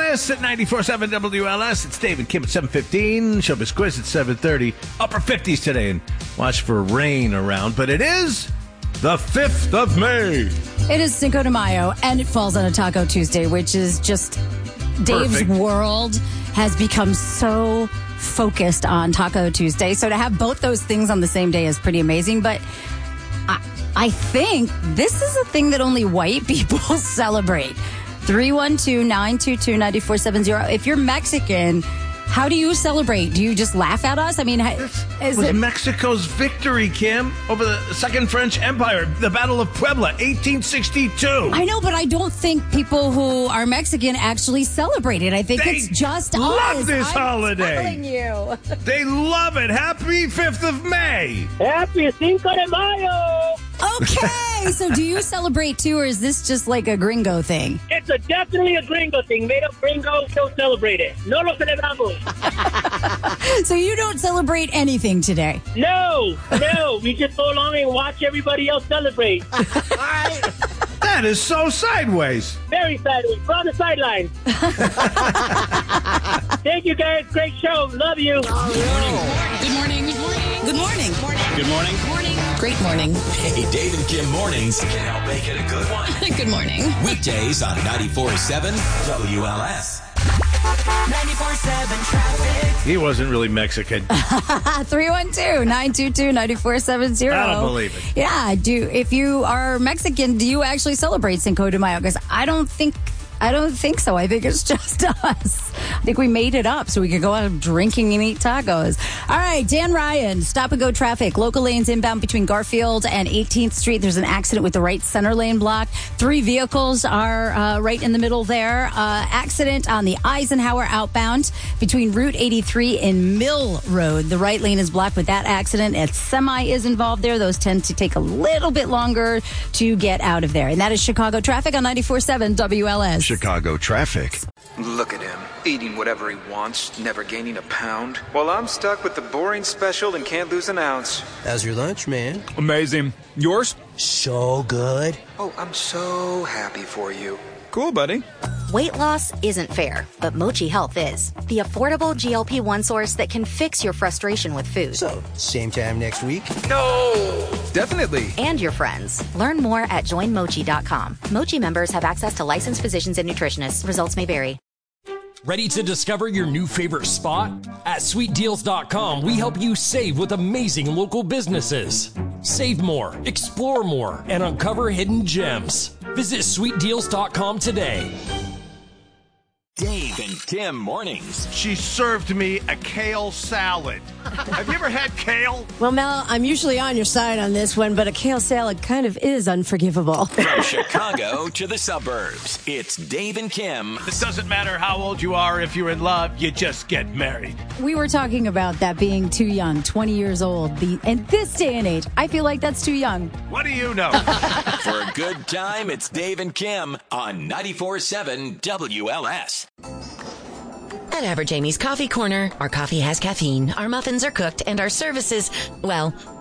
Dennis at 94.7 WLS. It's Dave and Kim at 7:15. Showbiz Quiz at 7:30. Upper 50s today, and watch for rain around. But it is the 5th of May. It is Cinco de Mayo, and it falls on a Taco Tuesday, which is just Dave's Perfect. world has become so focused on Taco Tuesday. So to have both those things on the same day is pretty amazing. But I think this is a thing that only white people celebrate. 312-922-9470. If you're Mexican, how do you celebrate? Do you just laugh at us? I mean, It was Mexico's victory, Kim, over the Second French Empire, the Battle of Puebla, 1862. I know, but I don't think people who are Mexican actually celebrate it. I think They it's just love us. this I'm holiday. telling you. They love it. Happy 5th of May. Happy Cinco de Mayo! Okay, so do you celebrate too, or is this just like a gringo thing? It's definitely a gringo thing. Made up gringos don't celebrate it. No lo celebramos. So you don't celebrate anything today? No. We just go along and watch everybody else celebrate. That is so sideways. Very sideways. We're on the sidelines. Thank you, guys. Great show. Love you. Good morning. Good morning. Good morning. Great morning. Hey, Dave and Kim mornings can help make it a good one. Good morning. Weekdays on 94.7 WLS. 94.7 traffic. He wasn't really Mexican. 312-922-9470. I don't believe it. Yeah, if you are Mexican, do you actually celebrate Cinco de Mayo? Because I don't think so. I think it's just us. I think we made it up so we could go out drinking and eat tacos. All right, Dan Ryan, stop and go traffic. Local lanes inbound between Garfield and 18th Street. There's an accident with the right center lane blocked. 3 vehicles are right in the middle there. Accident on the Eisenhower outbound between Route 83 and Mill Road. The right lane is blocked with that accident. A semi is involved there. Those tend to take a little bit longer to get out of there. And that is Chicago traffic on 94.7 WLS. Chicago traffic. Look at him, eating whatever he wants, never gaining a pound. While I'm stuck with the boring special and can't lose an ounce. How's your lunch, man? Amazing. Yours? So good. Oh, I'm so happy for you. Cool, buddy. Weight loss isn't fair, but Mochi Health is. The affordable GLP-1 source that can fix your frustration with food. So, same time next week? No! Definitely. And your friends. Learn more at joinmochi.com. Mochi members have access to licensed physicians and nutritionists. Results may vary. Ready to discover your new favorite spot? At sweetdeals.com, we help you save with amazing local businesses. Save more, explore more, and uncover hidden gems. Visit sweetdeals.com today. Dave and Kim mornings. She served me a kale salad. Have you ever had kale? Well, Mel, I'm usually on your side on this one, but a kale salad kind of is unforgivable. From Chicago to the suburbs, it's Dave and Kim. It doesn't matter how old you are. If you're in love, you just get married. We were talking about that being too young, 20 years old. In this day and age, I feel like that's too young. What do you know? For a good time, it's Dave and Kim on 94.7 WLS. At Average Amy's Coffee Corner, our coffee has caffeine, our muffins are cooked, and our services, well,